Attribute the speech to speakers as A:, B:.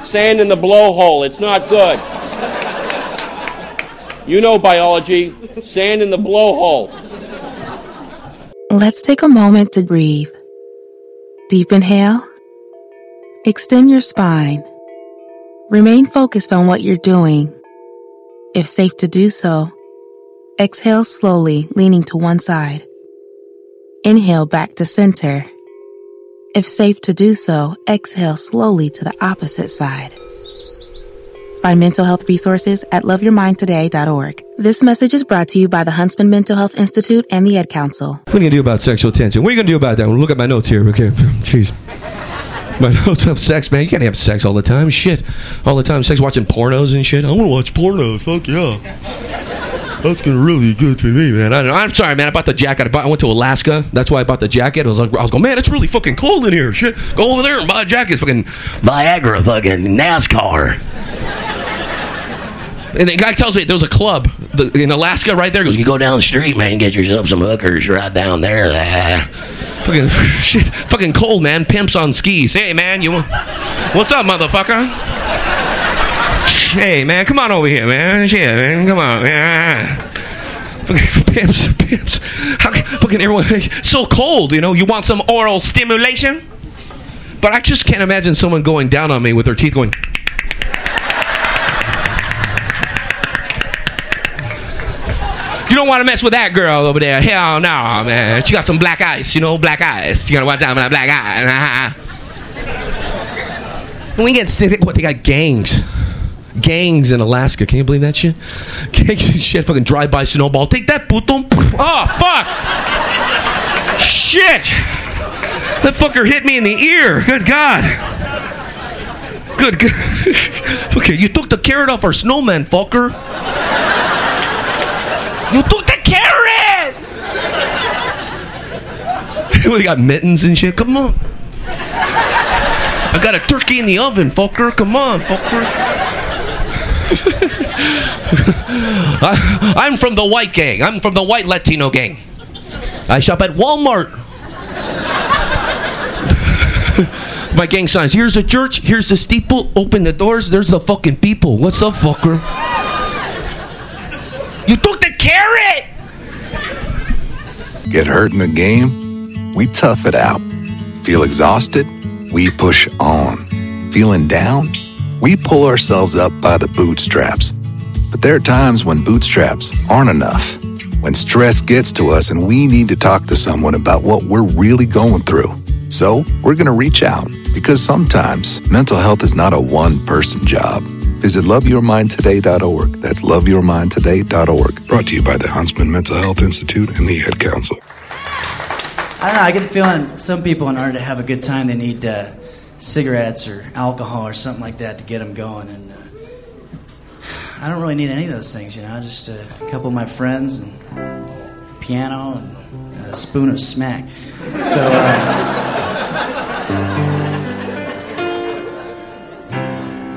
A: Sand in the blowhole. It's not good. You know biology. Sand in the blowhole.
B: Let's take a moment to breathe. Deep inhale. Extend your spine. Remain focused on what you're doing. If safe to do so, exhale slowly, leaning to one side. Inhale back to center. If safe to do so, exhale slowly to the opposite side. Find mental health resources at loveyourmindtoday.org. This message is brought to you by the Huntsman Mental Health Institute and the Ed Council.
C: What are you going to do about sexual tension? What are you going to do about that? Look at my notes here. Okay, jeez. My notes have sex, man. You can't have sex all the time. Shit. All the time. Sex, watching pornos and shit. I want to watch pornos. Fuck yeah. That's gonna really good to me, man. I'm sorry, man. I bought the jacket. I went to Alaska. That's why I bought the jacket. I was going, man, it's really fucking cold in here. Shit. Go over there and buy a jacket. It's fucking Viagra, fucking NASCAR. And the guy tells me there's a club in Alaska right there. He goes, you go down the street, man, and get yourself some hookers right down there. Fucking shit. Fucking cold, man. Pimps on skis. Hey, man, what's up, motherfucker? Hey, man, come on over here, man. Shit, man, come on, man. Pimps. How fucking everyone so cold, you know? You want some oral stimulation? But I just can't imagine someone going down on me with their teeth going. You don't want to mess with that girl over there. Hell no, man. She got some black eyes, you know, black eyes. You gotta watch out for that black eye. We get what they got gangs. Gangs in Alaska. Can you believe that shit? Gangs and shit. Fucking drive-by snowball. Take that, puto. Oh, fuck. Shit. That fucker hit me in the ear. Good God. Good. Okay, you took the carrot off our snowman, fucker. You took the carrot. We got mittens and shit. Come on. I got a turkey in the oven, fucker. Come on, fucker. I'm from the white gang. I'm from the white Latino gang. I shop at Walmart. My gang signs. Here's the church. Here's the steeple. Open the doors. There's the fucking people. What's up, fucker? You took the carrot!
D: Get hurt in the game? We tough it out. Feel exhausted? We push on. Feeling down? We pull ourselves up by the bootstraps. But there are times when bootstraps aren't enough. When stress gets to us and we need to talk to someone about what we're really going through. So we're going to reach out because sometimes mental health is not a one-person job. Visit loveyourmindtoday.org. That's loveyourmindtoday.org. Brought to you by the Huntsman Mental Health Institute and the Ed Council.
E: I don't know. I get the feeling some people, in order to have a good time, they need cigarettes or alcohol or something like that to get them going. And I don't really need any of those things, you know. Just a couple of my friends and piano and a spoon of smack. So.